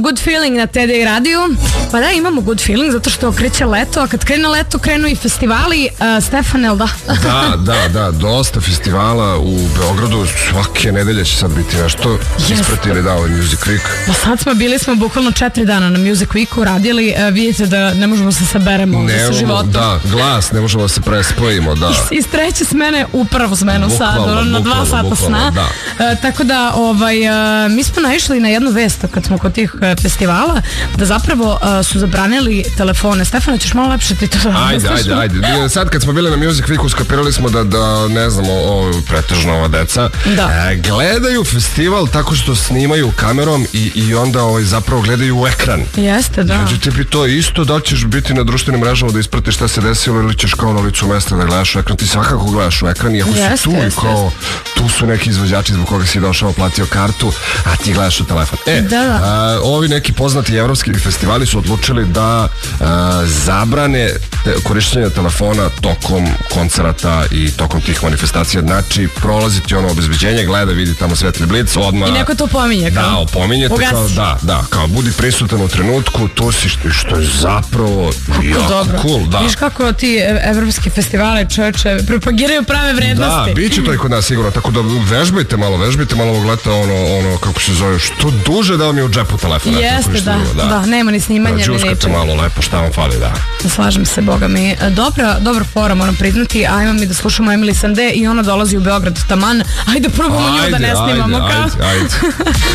Good Feeling na TD radiju. Pa da, imamo good feeling zato što kreće leto, a kad krene leto krenu i festivali. Stefan, jel da? Da, dosta festivala u Beogradu, svake nedelje će sad biti nešto. Ispratili da ovaj Music Week. Pa sad bili smo bukvalno 4 dana na Music Weeku, radili, vidite da ne možemo se saberemo sa životom. Da, glas, ne možemo da se prespojimo, da. Iz treće smene u prvu smenu sad, na 2 sata sna. Tako da, mi smo naišli na jednu vest kad smo kod tih festivala, da zapravo su zabranili telefone. Stefano, ćeš malo lepše ti to Ajde. Sad kad smo bili na Music Weeku skapirali smo da ne znam, pretežno ova deca gledaju festival tako što snimaju kamerom i onda zapravo gledaju u ekran. Jeste, da. Znači ti bi to isto, da ćeš biti na društvenim mrežama da ispratiš šta se desilo ili ćeš kao na licu mesta da gledaš u ekran. Ti svakako gledaš u ekran, iako si tu i kao tu su neki izvođači zbog koga si došao, platio kartu, a ti gledaš u telefon. Ovi neki poznati evropski festivali su odlučili da zabrane korišćenje telefona tokom koncerata i tokom tih manifestacija. Znači, prolaziti obezbeđenje, gleda, vidi tamo svetli blic, odmah... I neko to pominje, kao? Da, opominjete, kao budi prisutan u trenutku, tu si, što je zapravo jako cool, da. Viš kako ti evropski festivali, čoveče, propagiraju prave vrednosti. Da, bit će to i kod nas sigurno, tako da vežbajte malo ovog leta, kako se zove, što duže da vam je u džepu telefona. Jeste, da, nema ni snimanja, ni ničega. Džuskate malo lepo, šta vam fali, da. Slažem se, boga mi. Dobra fora, moram priznati, ajmo mi da slušamo Emily Sandé i ona dolazi u Beograd taman. Ajde, probamo nju da ne snimamo, kao? Ajde.